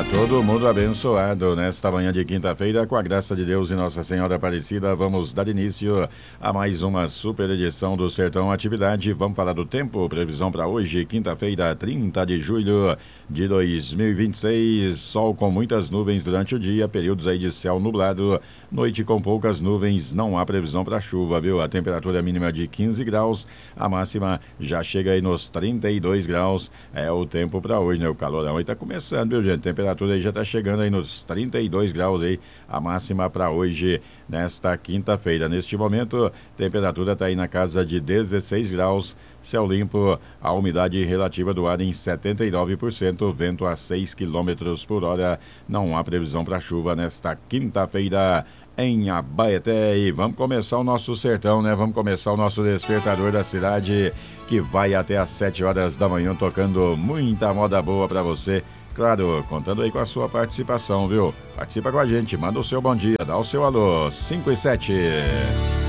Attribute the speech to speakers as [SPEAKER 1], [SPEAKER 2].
[SPEAKER 1] A todo mundo abençoado nesta manhã de quinta-feira, com a graça de Deus e Nossa Senhora Aparecida, vamos dar início a mais uma super edição do Sertão Atividade. Vamos falar do tempo, previsão para hoje, quinta-feira, 30 de julho de 2026. Sol com muitas nuvens durante o dia, períodos aí de céu nublado, noite com poucas nuvens, não há previsão para chuva, viu? A temperatura mínima de 15 graus, a máxima já chega aí nos 32 graus. É o tempo para hoje, né? O calorão aí tá começando, viu, gente? A temperatura aí já tá chegando aí nos 32 graus aí, a máxima para hoje, nesta quinta-feira. Neste momento, a temperatura tá aí na casa de 16 graus, céu limpo, a umidade relativa do ar em 79%, vento a 6 quilômetros por hora. Não há previsão para chuva nesta quinta-feira em Abaeté. E vamos começar o nosso sertão, né? Vamos começar o nosso despertador da cidade, que vai até às 7 horas da manhã, tocando muita moda boa para você. Claro, contando aí com a sua participação, viu? Participa com a gente, manda o seu bom dia, dá o seu alô, 5 e 7.